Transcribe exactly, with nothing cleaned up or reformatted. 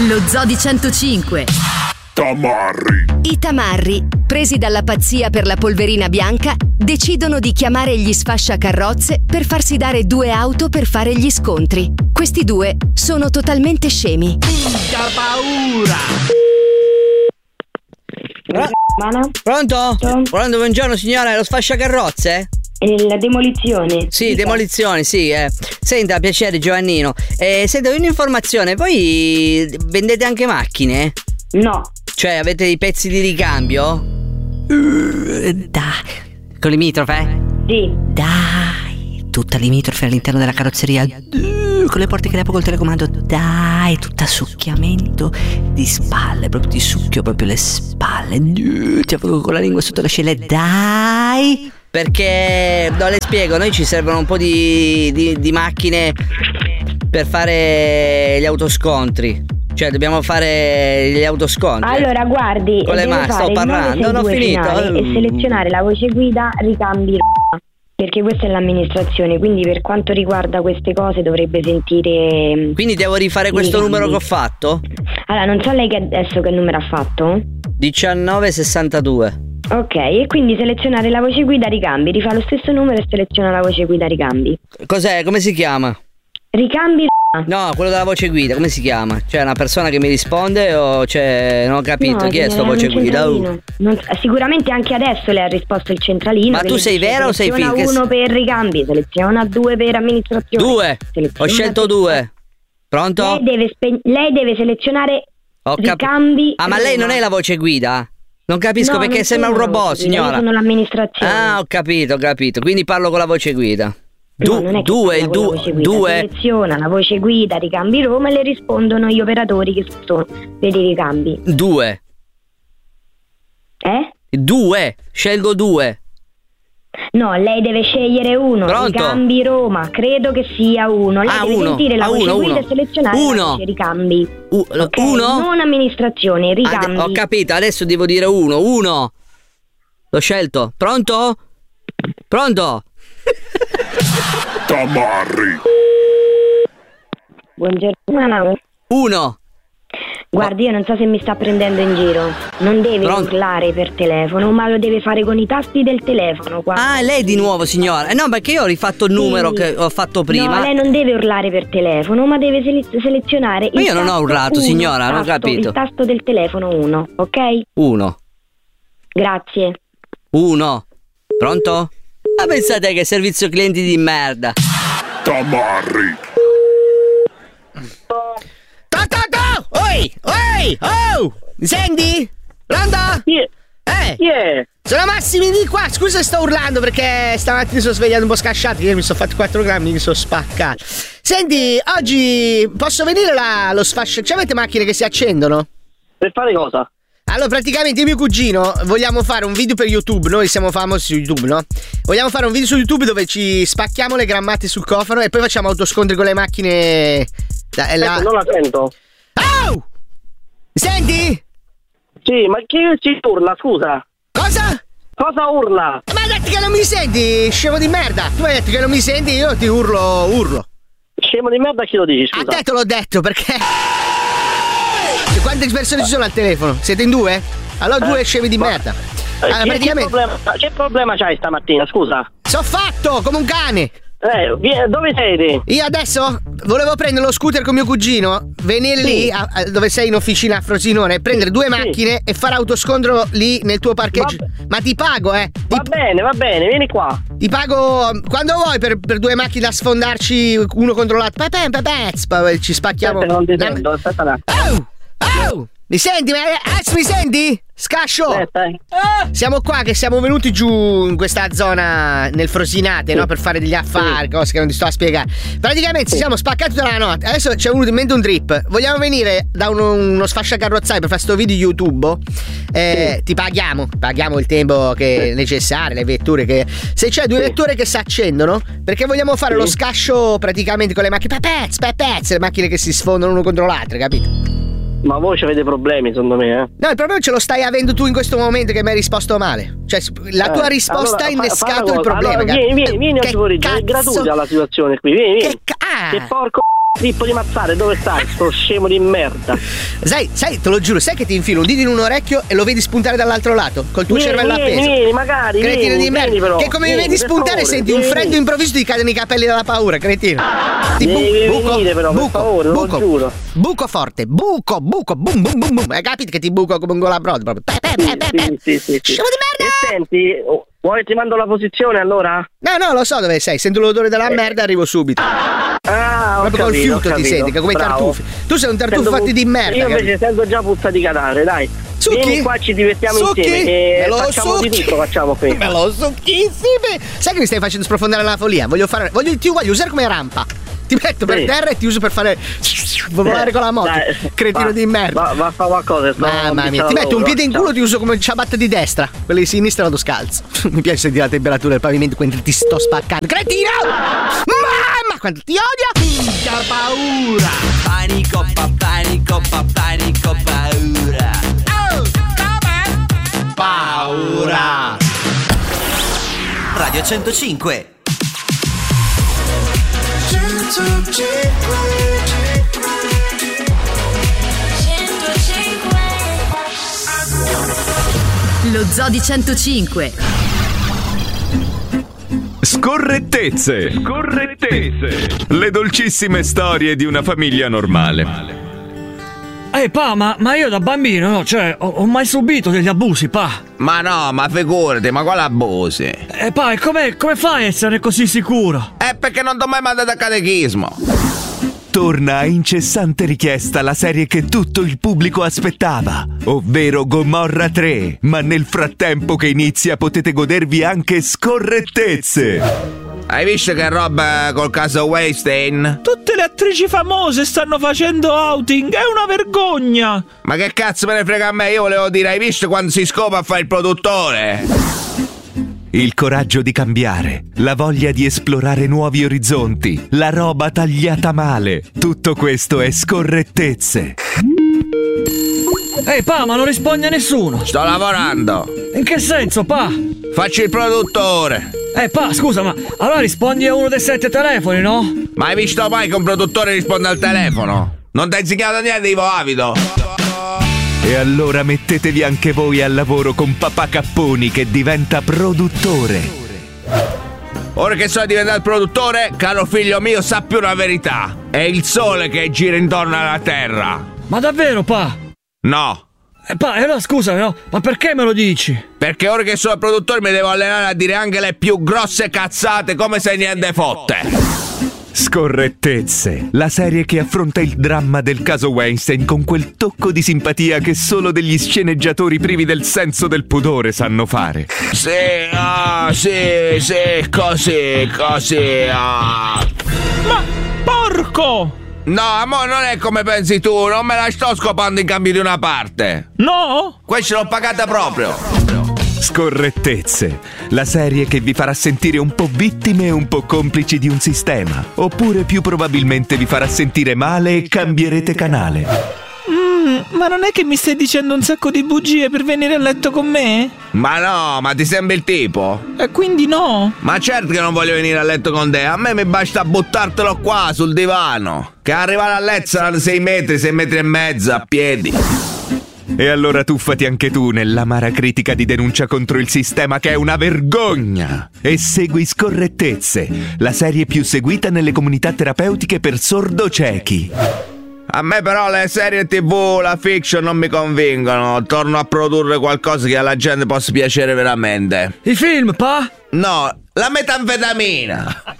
Lo Zoo di centocinque. Tamarri. I tamarri, presi dalla pazzia per la polverina bianca, decidono di chiamare gli sfasciacarrozze per farsi dare due auto per fare gli scontri. Questi due sono totalmente scemi. Che paura! Pro- Pronto? Pronto, buongiorno signora, è lo sfasciacarrozze? Eh, la demolizione. Sì, demolizione, sì. Eh. Senta, piacere Giovannino. Eh, senta, un'informazione, voi vendete anche macchine? No. Cioè, avete dei pezzi di ricambio? Uh, dai. Con limitrofe? Sì. Dai. Tutta limitrofe all'interno della carrozzeria. Uh, con le porte che apro col telecomando. Dai, tutta succhiamento di spalle. Proprio ti succhio proprio le spalle. Uh, cioè, proprio con la lingua sotto le ascelle. Dai. Perché, no, le spiego, noi ci servono un po' di, di, di macchine per fare gli autoscontri. Cioè, dobbiamo fare gli autoscontri. Allora, guardi, con le mani, sto parlando, non ho finito. E selezionare la voce guida ricambi perché questa è l'amministrazione, quindi per quanto riguarda queste cose dovrebbe sentire. Quindi devo rifare questo ricambi. numero che ho fatto? Allora, non so lei che adesso che numero ha fatto? diciannove sessantadue. Ok, e quindi selezionare la voce guida ricambi, rifà lo stesso numero e seleziona la voce guida ricambi. Cos'è? Come si chiama? Ricambi. No, quello della voce guida, come si chiama? C'è una persona che mi risponde o c'è... non ho capito, no, chi è sto voce guida? Uh. Non, sicuramente anche adesso le ha risposto il centralino. Ma tu sei vera o sei finta? Seleziona uno per ricambi, seleziona due per amministrazione. Due, ho scelto due. Pronto? Lei deve, spe- lei deve selezionare ho cap- ricambi. Ah, ma lei non è la voce guida? Non capisco no, perché non sembra un robot, signora. Io sono l'amministrazione. Ah, ho capito, ho capito. Quindi parlo con la voce guida. Du- no, non è che due, il du- due. Seleziona la voce guida ricambi Roma e le rispondono gli operatori che sono per i ricambi. Due. Eh? Due, scelgo due. No, lei deve scegliere uno. Pronto? Ricambi Roma, credo che sia uno. Lei ah, deve uno. sentire la ah, voce uno, guida uno. e selezionare uno. la voce ricambi. U- okay? Uno? Non amministrazione, ricambi. Ah, ho capito, adesso devo dire uno. Uno. L'ho scelto. Pronto? Pronto? Tamarri. Buongiorno. Uno. Guardi, io non so se mi sta prendendo in giro. Non deve Pronto? urlare per telefono, ma lo deve fare con i tasti del telefono. Qua. Ah, lei di nuovo, signora. Eh, no, perché io ho rifatto il numero sì. che ho fatto prima. No, lei non deve urlare per telefono, ma deve sele- selezionare ma il io non ho urlato, uno, signora, non ho tasto, capito. Il tasto del telefono uno, ok? Uno. Grazie. Uno. Pronto? Ma pensate che servizio clienti di merda. Tamarri. Ta ta ta! Oi! Oi! Oh! Mi senti? Pronto? Chi è? Eh! Chi è? Sono Massimi di qua, scusa se sto urlando perché stamattina mi sono svegliato un po' scasciato, ieri mi sono fatto quattro grammi, mi sono spaccato. Senti, oggi posso venire là allo sfascio? Ci avete macchine che si accendono? Per fare cosa? Allora, praticamente io e mio cugino vogliamo fare un video per YouTube, noi siamo famosi su YouTube, no? Vogliamo fare un video su YouTube dove ci spacchiamo le grammate sul cofano e poi facciamo autoscontri con le macchine. La, la... Ecco, non la sento. Oh! Mi senti? Sì, ma chi ci urla, scusa? Cosa? Cosa urla? Ma hai detto che non mi senti, scemo di merda! Tu hai detto che non mi senti, io ti urlo, urlo. Scemo di merda, chi lo dici, scusa? A te te l'ho detto, perché... Quante persone ci sono al telefono? Siete in due? Allora eh, due scemi di ma... merda. Eh, allora, che, praticamente... che, problema, che problema c'hai stamattina, scusa? So fatto, come un cane! Eh, via, dove sei? Io adesso volevo prendere lo scooter con mio cugino, venire sì. lì a, a, dove sei in officina a Frosinone, prendere due sì. macchine e fare autoscontro lì nel tuo parcheggio. Va, Ma ti pago, eh! Ti, va bene, va bene, vieni qua. Ti pago quando vuoi per, per due macchine da sfondarci uno contro l'altro. Pepe, pepe, ci spacchiamo. Aspetta, non ti sento, aspetta un attimo. Oh! Oh! Mi senti? Adesso mi senti? Scascio! Aspetta, eh. Siamo qua che siamo venuti giù in questa zona nel Frosinate, sì. no? Per fare degli affari, sì. cose che non ti sto a spiegare. Praticamente sì. ci siamo spaccati tutta la notte. Adesso ci è venuto in mente un trip. Vogliamo venire da uno, uno sfasciacarrozzai per fare sto video YouTube. Eh, sì. Ti paghiamo, paghiamo il tempo che è sì. necessario, le vetture che. Se c'è due sì. vetture che si accendono, perché vogliamo fare sì. lo scascio praticamente con le macchine. Pepez, pepez, le macchine che si sfondano uno contro l'altro, capito? Ma voi avete problemi, secondo me, eh? No, il problema ce lo stai avendo tu in questo momento che mi hai risposto male. Cioè, la tua eh, risposta ha allora, innescato fa, il problema. Allora, vieni, vieni, vieni oggi fuori, è gratuita la situazione qui, vieni, vieni. Che, ca- ah. che porco Trippo di Mazzare, dove stai? Sto scemo di merda. Sai, sai, te lo giuro, sai che ti infilo un dito in un orecchio e lo vedi spuntare dall'altro lato, col tuo Vieni, cervello vieni, appeso. vieni, magari, Cretino vieni, di merda. vieni però. Che come Vieni, mi vedi per spuntare favore, senti un vieni. freddo improvviso, ti cadono i capelli dalla paura, cretino. Ti bu- Devi buco, venire però, per buco, favore, buco, lo giuro. buco forte, buco, buco, bum bum bum bum. Hai capito che ti buco come un golabrodo proprio. Pe, pe, pe, pe, pe. Sì, sì, sì, sì. Scemo di merda! E senti, oh, vuoi ti mando la posizione allora? No, no, lo so dove sei, sento l'odore della merda, arrivo subito. Ah, ho Proprio col capito, ho fiuto ti capito. senti, come i Bravo. tartufi. Tu sei un tartufo Sento fatti pu- di merda. Io invece capito? sento già puzza di cadavere, dai. Succhi? Vieni qua, ci divertiamo Succhi? insieme. E Me lo facciamo di succhi? tutto, facciamo qui. Me lo succhissimi. Sai che mi stai facendo sprofondare la follia? Voglio fare. Voglio ti voglio usare come rampa. Ti metto per Sì. terra e ti uso per fare. volare con la moto. Dai, Cretino va, di merda. Va, va a fare qualcosa. sto Mamma mia, ti metto un piede in culo e ti uso come ciabatta di destra. Quello di sinistra vado scalzo. Mi piace sentire la temperatura del pavimento quando ti sto spaccando. Cretino! Mamma, quanto ti odio! Minchia paura! Panico, pa, panico, pa, panico, paura. Oh, come? Paura! Radio centocinque. Lo Zoo di centocinque. Scorrettezze. Scorrettezze. Le dolcissime storie di una famiglia normale. Ehi pa, ma, ma io da bambino, no, cioè, ho, ho mai subito degli abusi, pa. Ma no, ma figurati, ma quale abusi? E pa, e come, come fai a essere così sicuro? È perché non t'ho mai mandato a catechismo. Torna a incessante richiesta la serie che tutto il pubblico aspettava, ovvero Gomorra tre, ma nel frattempo che inizia potete godervi anche Scorrettezze. Hai visto che roba col caso Weinstein? Tutte le attrici famose stanno facendo outing, è una vergogna! Ma che cazzo me ne frega a me? Io volevo dire, hai visto quando si scopa a fare il produttore? Il coraggio di cambiare, la voglia di esplorare nuovi orizzonti, la roba tagliata male, tutto questo è Scorrettezze. Ehi pa, ma non risponde a nessuno. Sto lavorando. In che senso, pa? Faccio il produttore. Eh pa, scusa, ma allora rispondi a uno dei sette telefoni, no? Ma hai visto mai che un produttore risponde al telefono? Non ti ha insegnato niente, Ivo Avido. E allora mettetevi anche voi al lavoro con papà Capponi che diventa produttore. Ora che sono diventato produttore, caro figlio mio, sappi una verità. È il sole che gira intorno alla terra. Ma davvero, pa? No. Eh pa, allora scusami, no? Ma perché me lo dici? Perché ora che sono produttore mi devo allenare a dire anche le più grosse cazzate come se niente fotte. Scorrettezze, la serie che affronta il dramma del caso Weinstein con quel tocco di simpatia che solo degli sceneggiatori privi del senso del pudore sanno fare. Sì, ah, sì, sì, così, così, ah. Ma porco! No, amore, non è come pensi tu, non me la sto scopando in cambio di una parte. No? Questa l'ho pagata proprio. Scorrettezze, la serie che vi farà sentire un po' vittime e un po' complici di un sistema, oppure più probabilmente vi farà sentire male e cambierete canale. Mm, ma non è che mi stai dicendo un sacco di bugie per venire a letto con me? Ma no, ma ti sembra il tipo? E quindi no? Ma certo che non voglio venire a letto con te, a me mi basta buttartelo qua sul divano. Che arrivare a letto saranno sei metri, sei metri e mezzo a piedi. E allora tuffati anche tu nell'amara critica di denuncia contro il sistema che è una vergogna e segui Scorrettezze, la serie più seguita nelle comunità terapeutiche per sordociechi. A me però le serie tv, la fiction non mi convincono. Torno a produrre qualcosa che alla gente possa piacere veramente. I film, pa? No, la metanfetamina.